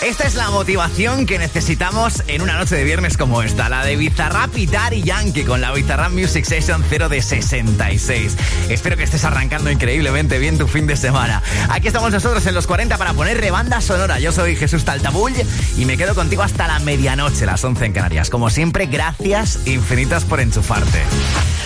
Esta es la motivación que necesitamos en una noche de viernes como esta, la de Bizarrap y Daddy Yankee con la Bizarrap Music Session 0 de 66. Espero que estés arrancando increíblemente bien tu fin de semana. Aquí estamos nosotros en los 40 para ponerle banda sonora. Yo soy Jesús Taltabull y me quedo contigo hasta la medianoche, las 11 en Canarias. Como siempre, gracias infinitas por enchufarte.